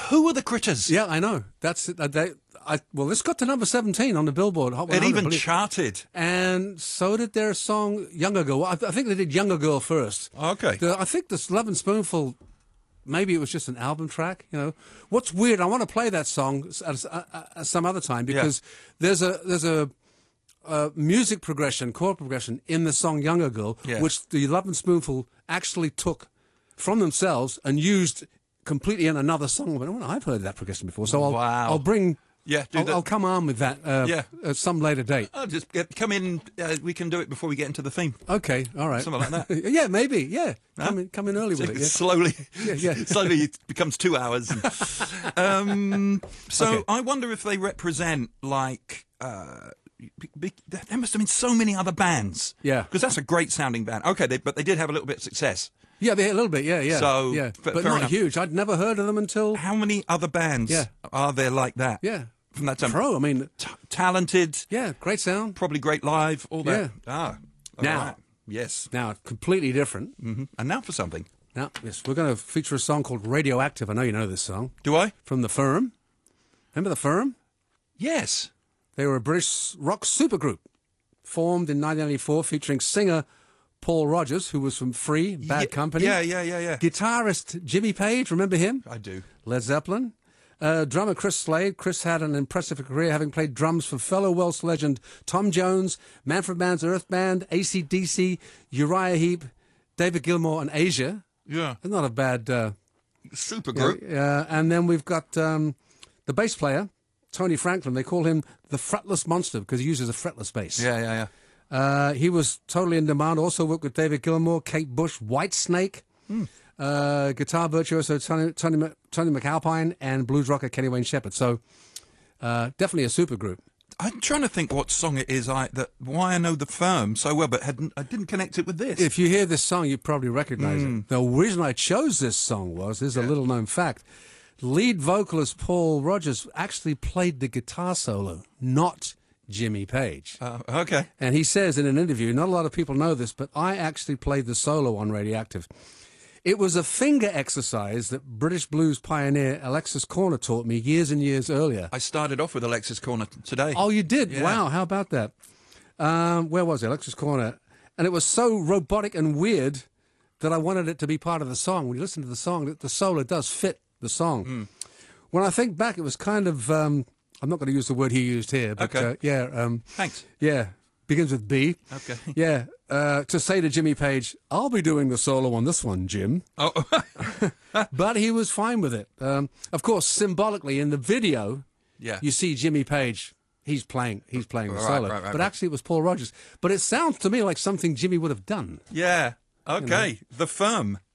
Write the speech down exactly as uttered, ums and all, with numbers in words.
Who are the Critters? Yeah, I know. That's uh, they. I, well, this got to number seventeen on the Billboard Hot one hundred. It even believe. charted. And so did their song Younger Girl. I, I think they did Younger Girl first. Okay. The, I think this Love and Spoonful, maybe it was just an album track, you know. What's weird, I want to play that song at, at, at some other time because yeah. there's a there's a, a music progression, chord progression in the song Younger Girl, yeah. which the Love and Spoonful actually took from themselves and used completely in another song. But I've heard that progression before, so I'll, wow. I'll bring... Yeah, do I'll, I'll come on with that uh, yeah. at some later date. I'll just get, come in. Uh, we can do it before we get into the theme. Okay, all right. Something like that. yeah, maybe, yeah. Huh? Come, in, come in early so with it, yeah. Slowly, yeah, yeah. slowly it becomes two hours. um, so okay. I wonder if they represent, like... Uh, Be, there must have been so many other bands. Yeah. Because that's a great sounding band. Okay, they, but they did have a little bit of success. Yeah, they, a little bit, yeah, yeah. So, yeah. F- but not enough. huge. I'd never heard of them until... How many other bands yeah. are there like that? Yeah. From that time? Pro, I mean... T- talented. Yeah, great sound. Probably great live, all that. Yeah. Ah. Now. Right. Yes. Now, completely different. Mm-hmm. And now for something. Now, yes, we're going to feature a song called Radioactive. I know you know this song. Do I? From The Firm. Remember The Firm? Yes. They were a British rock supergroup formed in nineteen ninety-four featuring singer Paul Rogers, who was from Free, Bad yeah, Company. Yeah, yeah, yeah, yeah. Guitarist Jimmy Page, remember him? I do. Led Zeppelin. Uh, drummer Chris Slade. Chris had an impressive career, having played drums for fellow Welsh legend Tom Jones, Manfred Mann's Earth Band, A C D C, Uriah Heep, David Gilmour, and Asia. Yeah. That's not a bad... Uh, super group. Yeah, uh, and then we've got um, the bass player, Tony Franklin. They call him the fretless monster because he uses a fretless bass. Yeah, yeah, yeah. Uh, he was totally in demand. Also worked with David Gilmour, Kate Bush, Whitesnake, mm. uh, guitar virtuoso Tony, Tony, Tony McAlpine, and blues rocker Kenny Wayne Shepherd. So uh, definitely a super group. I'm trying to think what song it is. I that why I know The Firm so well, but hadn't I didn't connect it with this. If you hear this song, you probably recognize mm. it. The reason I chose this song was, this is yeah. a little known fact, lead vocalist Paul Rogers actually played the guitar solo, not Jimmy Page. Uh, okay. And he says in an interview, not a lot of people know this, but I actually played the solo on Radioactive. It was a finger exercise that British blues pioneer Alexis Corner taught me years and years earlier. I started off with Alexis Corner today. Oh, you did? Yeah. Wow, how about that? Um, where was it? Alexis Corner. And it was so robotic and weird that I wanted it to be part of the song. When you listen to the song, the solo does fit the song. Mm. When I think back, it was kind of, um, I'm not going to use the word he used here, but okay. uh, yeah. Um, Thanks. Yeah, begins with B. Okay. Yeah, uh, to say to Jimmy Page, I'll be doing the solo on this one, Jim. Oh. But he was fine with it. Um, of course, symbolically, in the video, yeah. you see Jimmy Page. He's playing. He's playing the right, solo, right, right, but right. actually, it was Paul Rogers. But it sounds to me like something Jimmy would have done. Yeah. Okay. You know? The Firm.